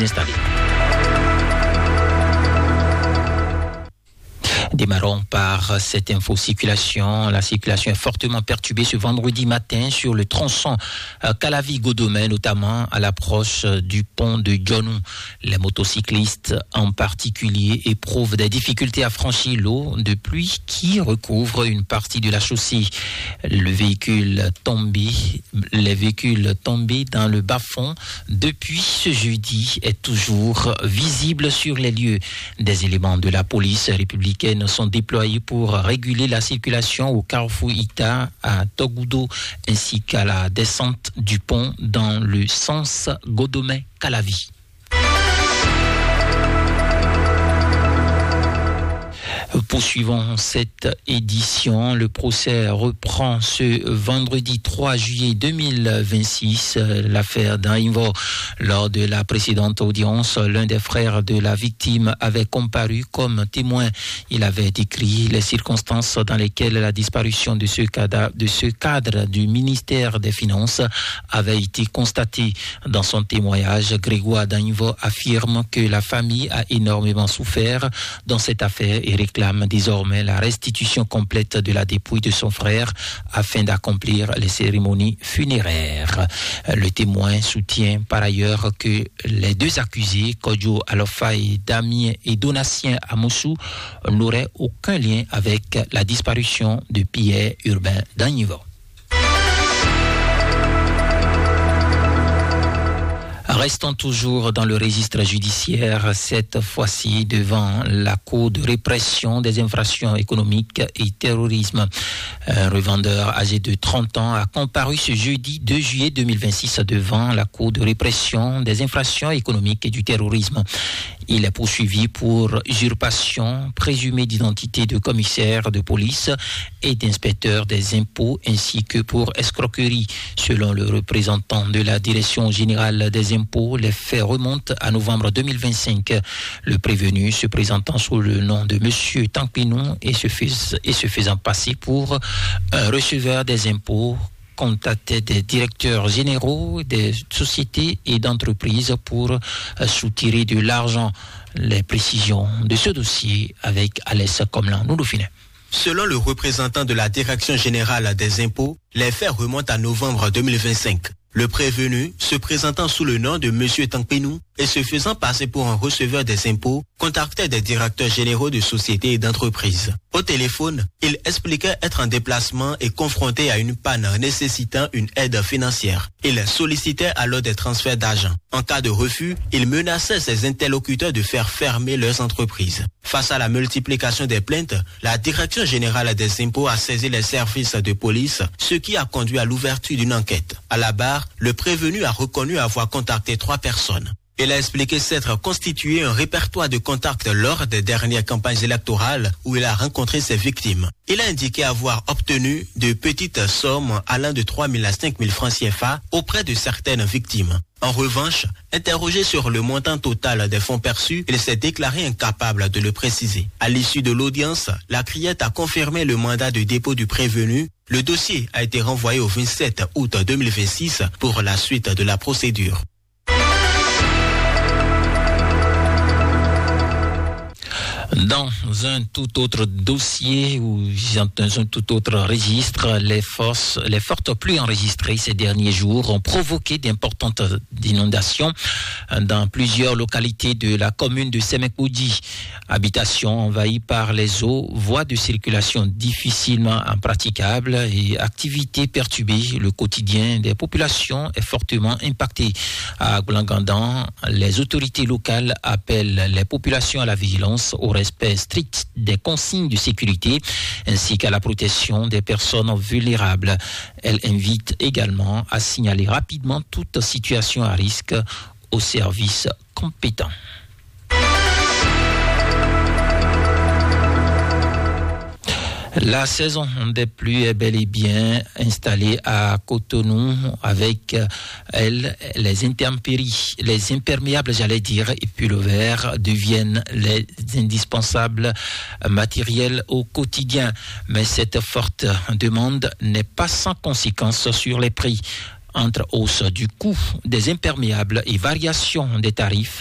vous installer. Démarrons par cette info-circulation. La circulation est fortement perturbée ce vendredi matin sur le tronçon Calavi-Godomè, notamment à l'approche du pont de Djonou. Les motocyclistes en particulier éprouvent des difficultés à franchir l'eau de pluie qui recouvre une partie de la chaussée. Les véhicules tombés dans le bas-fond depuis ce jeudi est toujours visible sur les lieux. Des éléments de la police républicaine sont déployés pour réguler la circulation au carrefour Ita à Togudo ainsi qu'à la descente du pont dans le sens Godomè-Calavi. Poursuivons cette édition. Le procès reprend ce vendredi 3 juillet 2026. L'affaire d'Invo. Lors de la précédente audience, l'un des frères de la victime avait comparu comme témoin. Il avait décrit les circonstances dans lesquelles la disparition de ce cadre du ministère des Finances avait été constatée. Dans son témoignage, Grégoire d'Invo affirme que la famille a énormément souffert dans cette affaire et réclame désormais la restitution complète de la dépouille de son frère afin d'accomplir les cérémonies funéraires. Le témoin soutient par ailleurs que les deux accusés, Kodjo Alofa et Damien et Donatien Amoussou, n'auraient aucun lien avec la disparition de Pierre Urbain d'Agnivo. Restons toujours dans le registre judiciaire, cette fois-ci devant la Cour de répression des infractions économiques et terrorisme. Un revendeur âgé de 30 ans a comparu ce jeudi 2 juillet 2026 devant la Cour de répression des infractions économiques et du terrorisme. Il est poursuivi pour usurpation présumée d'identité de commissaire de police et d'inspecteur des impôts ainsi que pour escroquerie. Selon le représentant de la Direction générale des impôts, les faits remontent à novembre 2025. Le prévenu se présentant sous le nom de Monsieur Tankpinou et se faisant passer pour un receveur des impôts, contactait des directeurs généraux des sociétés et d'entreprises pour soutirer de l'argent. Les précisions de ce dossier avec Alès Comlan, nous le finissons. Selon le représentant de la Direction générale des impôts, les faits remontent à novembre 2025. Le prévenu, se présentant sous le nom de M. Tankpinou et se faisant passer pour un receveur des impôts, contactait des directeurs généraux de sociétés et d'entreprises. Au téléphone, il expliquait être en déplacement et confronté à une panne nécessitant une aide financière. Il sollicitait alors des transferts d'argent. En cas de refus, il menaçait ses interlocuteurs de faire fermer leurs entreprises. Face à la multiplication des plaintes, la Direction générale des impôts a saisi les services de police, ce qui a conduit à l'ouverture d'une enquête. À la barre, le prévenu a reconnu avoir contacté 3 personnes. Il a expliqué s'être constitué un répertoire de contacts lors des dernières campagnes électorales où il a rencontré ses victimes. Il a indiqué avoir obtenu de petites sommes allant de 3 000 à 5 000 francs CFA auprès de certaines victimes. En revanche, interrogé sur le montant total des fonds perçus, il s'est déclaré incapable de le préciser. À l'issue de l'audience, la criette a confirmé le mandat de dépôt du prévenu. Le dossier a été renvoyé au 27 août 2026 pour la suite de la procédure. Dans un tout autre dossier ou dans un tout autre registre, les fortes pluies enregistrées ces derniers jours ont provoqué d'importantes inondations dans plusieurs localités de la commune de Semekoudi. Habitations envahies par les eaux, voies de circulation difficilement impraticables et activités perturbées. Le quotidien des populations est fortement impacté. À Goulangandan, les autorités locales appellent les populations à la vigilance, au respect strict des consignes de sécurité ainsi qu'à la protection des personnes vulnérables. Elle invite également à signaler rapidement toute situation à risque aux services compétents. La saison des pluies est bel et bien installée à Cotonou avec les imperméables, et puis le verre deviennent les indispensables matériels au quotidien. Mais cette forte demande n'est pas sans conséquence sur les prix. Entre hausse du coût des imperméables et variation des tarifs,